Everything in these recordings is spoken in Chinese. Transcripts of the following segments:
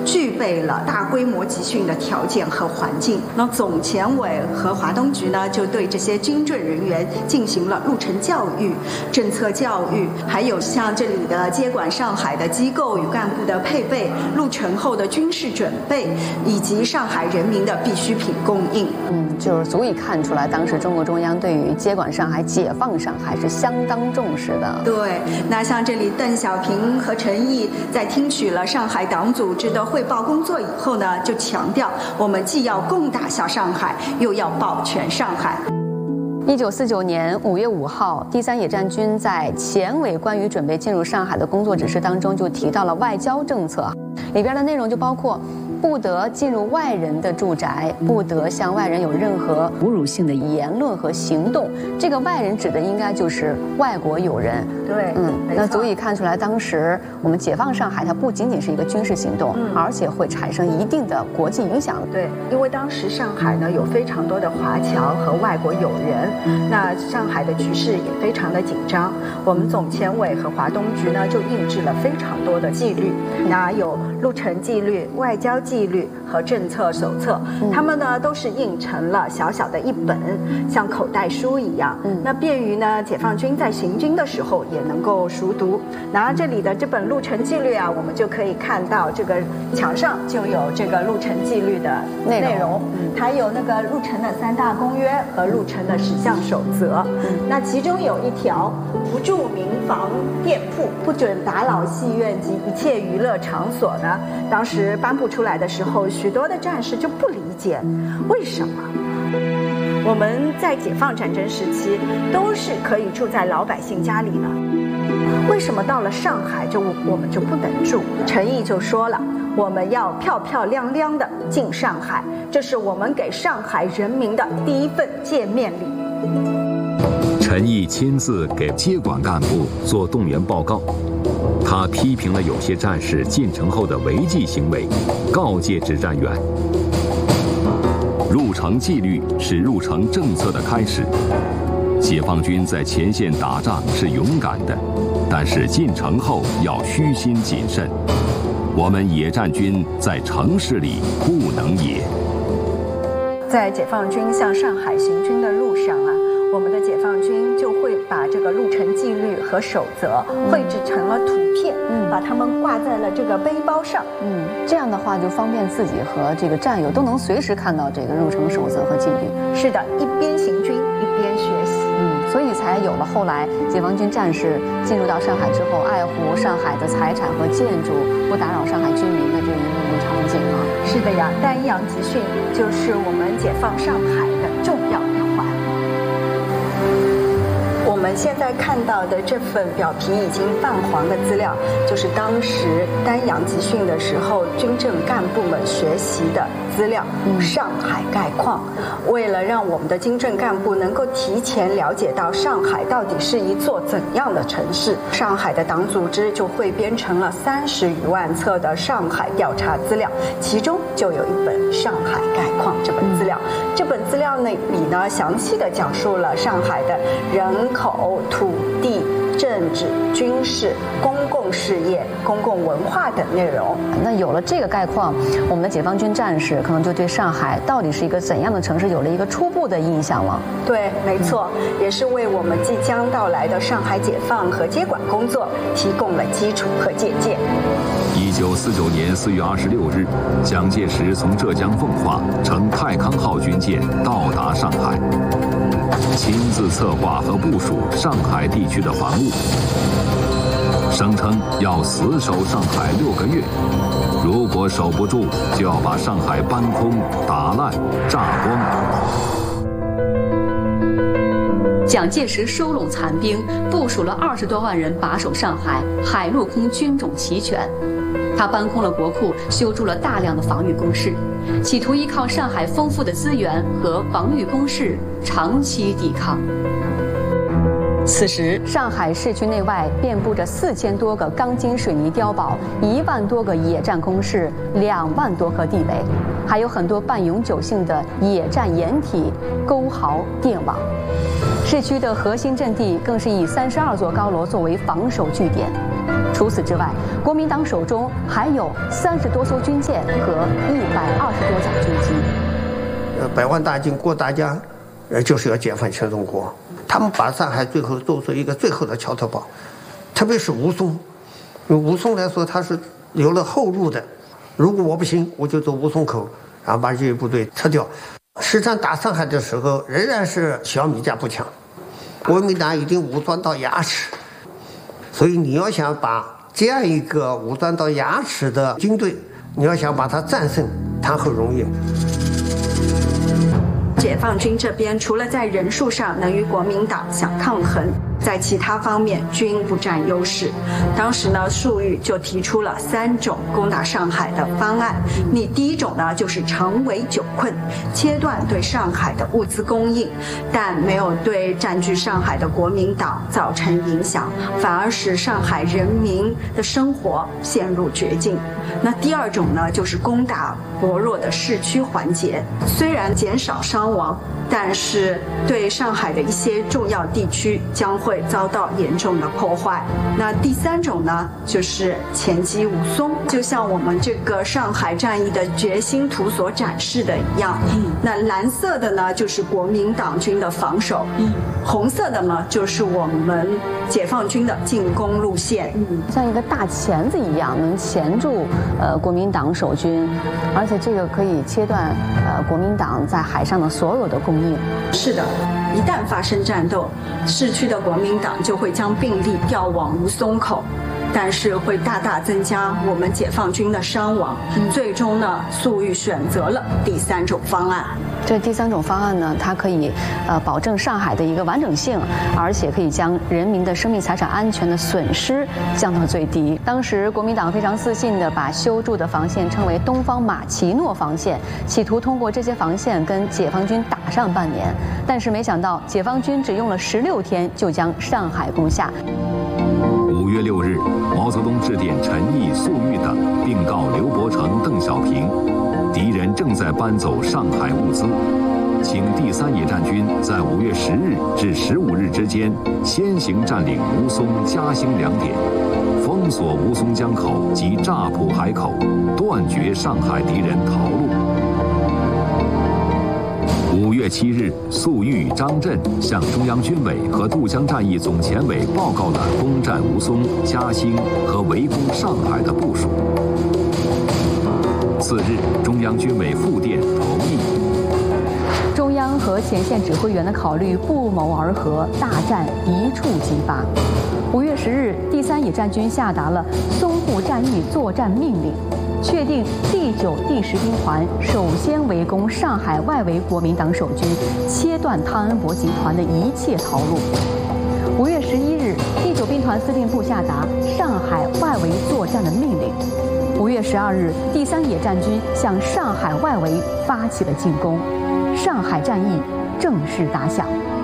具备了大规模集训的条件和环境。那总前委和华东局呢，就对这些军政人员进行了路程教育、政策教育，还有像这里的接管上海的机构与干部的配备、路程后的军事准备，以及上海人民的必需品供应。 就是足以看出来，当时中国中央对于接管上海、解放上海是相当重视的。 对，那像这里邓小平和陈毅在听取了上海党组织的汇报工作以后呢，就强调我们既要攻打下上海，又要保全上海。 1949年5月5号，第3野战军在前委关于准备进入上海的工作指示当中就提到了外交政策，里边的内容就包括不得进入外人的住宅，不得向外人有任何侮辱性的言论和行动。这个外人指的应该就是外国友人。 对， 那足以看出来，当时我们解放上海，它不仅仅是一个军事行动，而且会产生一定的国际影响。 对，因为当时上海呢有非常多的华侨和外国友人，那上海的局势也非常的紧张。我们总前委和华东局呢就印制了非常多的纪律，那有路程纪律、外交纪律和政策手册，他们呢都是印成了小小的一本，像口袋书一样，那便于呢解放军在行军的时候也能够熟读。拿这里的这本路程纪律啊，我们就可以看到这个墙上就有这个路程纪律的内容，还有那个路程的3大公约和路程的10项守则。那其中有一条，不住民房店铺，不准打扰戏院及一切娱乐场所呢。当时颁布出来的时候，许多的战士就不理解，为什么我们在解放战争时期都是可以住在老百姓家里呢？为什么到了上海我们就不能住？陈毅就说了，我们要漂漂亮亮的进上海，这是我们给上海人民的第一份见面礼。 陈毅亲自给接管干部做动员报告，他批评了有些战士进城后的违纪行为，告诫指战员：入城纪律是入城政策的开始。解放军在前线打仗是勇敢的，但是进城后要虚心谨慎。我们野战军在城市里不能野。 在解放军向上海行军的路上啊，我们的解放军就会把这个路程纪律和守则绘制成了图片，把它们挂在了这个背包上。 这样的话就方便自己和这个战友都能随时看到这个路程守则和纪律。 是的，一边行军一边学习。 所以才有了后来解放军战士进入到上海之后，爱护上海的财产和建筑，不打扰上海居民的这一幕场景啊。 是的呀，丹阳集训就是我们解放上海的重要一环。我们现在看到的这份表皮已经泛黄的资料，就是当时丹阳集训的时候军政干部们学习的资料，上海概况。为了让我们的军政干部能够提前了解到上海到底是一座怎样的城市，上海的党组织就汇编成了30余万册的上海调查资料，其中就有一本《上海概况》这本资料。这本资料里呢，详细的讲述了上海的人口、土地、政治、军事、公共事业、公共文化等内容。 那有了这个概况，我们的解放军战士可能就对上海到底是一个怎样的城市有了一个初步的印象了。 对，没错，也是为我们即将到来的上海解放和接管工作提供了基础和借鉴。 1949年4月26日，蒋介石从浙江奉化乘太康号军舰到达上海，亲自策划和部署上海地区的防务，声称要死守上海6个月，如果守不住，就要把上海搬空、打烂、炸光。 蒋介石收拢残兵，部署了20多万人把守上海，海陆空军种齐全。他搬空了国库，修筑了大量的防御工事，企图依靠上海丰富的资源和防御工事长期抵抗。此时， 上海市区内外遍布着4000多个钢筋水泥碉堡，1万多个野战工事，2万多颗地雷，还有很多半永久性的野战掩体、沟壕、电网。市区的核心阵地更是以32座高楼作为防守据点， 除此之外，国民党手中还有30多艘军舰和120多架军机。 百万大军过大江，就是要解放全中国。他们把上海最后做出一个最后的桥头堡，特别是吴淞，吴淞来说他是留了后路的。如果我不行，我就走吴淞口，然后把这些部队撤掉。实际上打上海的时候，仍然是小米加步枪，国民党已经武装到牙齿，所以你要想把这样一个武装到牙齿的军队，你要想把它战胜，谈何容易？ 解放军这边除了在人数上能与国民党相抗衡，在其他方面均不占优势。当时呢，粟裕就提出了3种攻打上海的方案。第一种呢，就是成围久困，切断对上海的物资供应，但没有对占据上海的国民党造成影响，反而使上海人民的生活陷入绝境。那第二种呢，就是攻打薄弱的市区环节，虽然减少伤亡，但是对上海的一些重要地区将会遭到严重的破坏。那第3种呢，就是前击吴淞，就像我们这个上海战役的决心图所展示的一样。那蓝色的呢，就是国民党军的防守，红色的呢，就是我们解放军的进攻路线。 像一个大钳子一样，能钳住国民党守军，而且这个可以切断国民党在海上的所有的供应。 是的，一旦发生战斗，市区的国民党就会将兵力调往吴淞口，但是会大大增加我们解放军的伤亡。最终呢，粟裕选择了第3种方案。 这第3种方案呢，它可以保证上海的一个完整性，而且可以将人民的生命财产安全的损失降到最低。当时国民党非常自信地把修筑的防线称为东方马奇诺防线，企图通过这些防线跟解放军打上半年，但是没想到解放军只用了16天就将上海攻下。 5月6日，毛泽东致电陈毅、粟裕等，并告刘伯承、邓小平，敌人正在搬走上海物资，请第3野战军在5月10日至15日之间先行占领吴淞、嘉兴2点，封锁吴淞江口及乍浦海口，断绝上海敌人逃路。5月7日，粟裕、张震向中央军委和渡江战役总前委报告了攻占吴淞、嘉兴和围攻上海的部署。4日，中央军委复电同意。 中央和前线指挥员的考虑不谋而合，大战一触即发。5月10日，第3野战军下达了淞沪战役作战命令，确定第9、第10兵团首先围攻上海外围国民党守军，切断汤恩伯集团的一切逃路。5月11日，第9兵团司令部下达上海外围作战的命令。5月12日，第3野战军向上海外围发起了进攻，上海战役正式打响。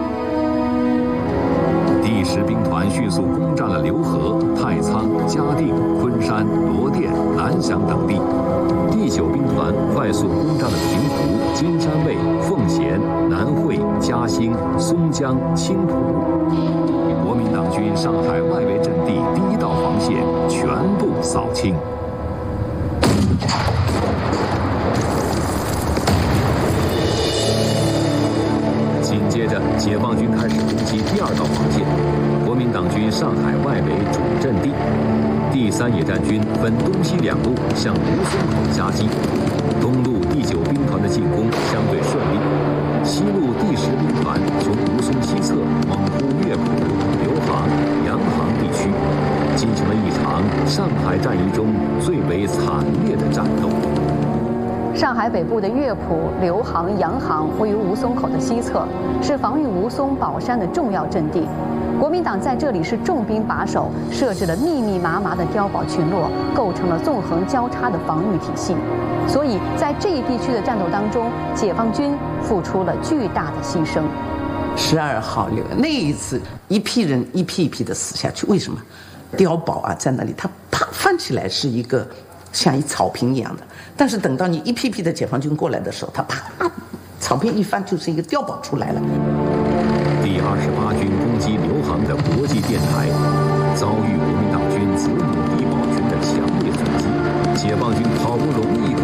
第10兵团迅速攻占了浏河、太仓、嘉定、昆山、罗店、南翔等地。第9兵团快速攻占了平湖、金山卫、奉贤、南汇、嘉兴、松江、青浦。国民党军上海外围阵地第1道防线全部扫清。紧接着，解放军开始攻击第2道防线，国民党军上海外围主阵地。第3野战军分东西2路向吴淞口夹击，东路第9兵团的进攻相对顺利，西路第10兵团从吴淞西侧猛扑乐浦、刘杭、洋杭地区，进行了一场上海战役中最为惨烈的战斗。 上海北部的乐浦、刘杭、洋杭位于吴淞口的西侧，是防御吴淞、宝山的重要阵地。国民党在这里是重兵把守，设置了密密麻麻的碉堡群落，构成了纵横交叉的防御体系。所以在这一地区的战斗当中，解放军付出了巨大的牺牲。 12号那一次，一批人一批一批的死下去，为什么？碉堡啊，在那里，它啪翻起来是一个像一草坪一样的，但是等到你一批批的解放军过来的时候，它啪，草坪一翻就是一个碉堡出来了。 第28军攻击刘杭的国际电台，遭遇国民党军子解放军好不容易